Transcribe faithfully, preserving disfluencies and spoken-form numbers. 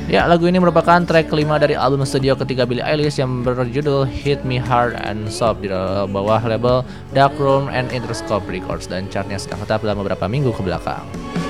Ya, lagu ini merupakan track kelima dari album studio ketiga Billie Eilish yang berjudul Hit Me Hard and Soft di bawah label Dark Room and Interscope Records, dan chartnya sedang tetap dalam beberapa minggu ke belakang.